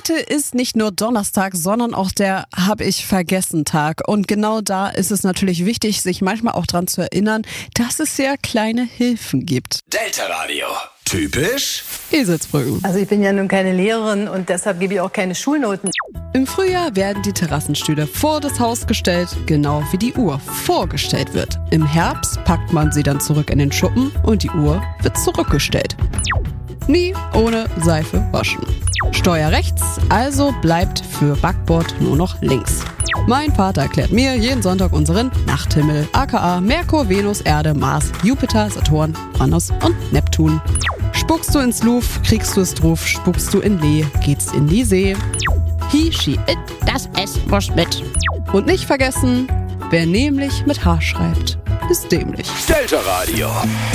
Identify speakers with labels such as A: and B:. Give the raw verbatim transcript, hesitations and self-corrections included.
A: Heute ist nicht nur Donnerstag, sondern auch der Hab-ich-vergessen-Tag. Und genau da ist es natürlich wichtig, sich manchmal auch dran zu erinnern, dass es ja kleine Hilfen gibt.
B: Delta Radio. Typisch
A: Eselsbrücken.
C: Also ich bin ja nun keine Lehrerin und deshalb gebe ich auch keine Schulnoten.
A: Im Frühjahr werden die Terrassenstühle vor das Haus gestellt, genau wie die Uhr vorgestellt wird. Im Herbst packt man sie dann zurück in den Schuppen und die Uhr wird zurückgestellt. Nie ohne Seife waschen. Steuer rechts, also bleibt für Backbord nur noch links. Mein Vater erklärt mir jeden Sonntag unseren Nachthimmel, aka Merkur, Venus, Erde, Mars, Jupiter, Saturn, Uranus und Neptun. Spuckst du ins Luf, kriegst du es drauf, spuckst du in Lee, geht's in die See. He, she, it, das S muss mit. Und nicht vergessen, wer nämlich mit H schreibt, ist dämlich.
B: Delta Radio.